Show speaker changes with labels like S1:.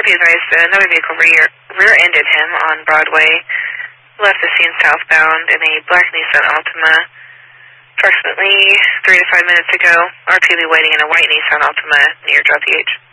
S1: be advised that another vehicle rear-ended him on Broadway, left the scene southbound in a black Nissan Altima. Approximately 3 to 5 minutes ago, RPD waiting in a white Nissan Altima near Drop the H.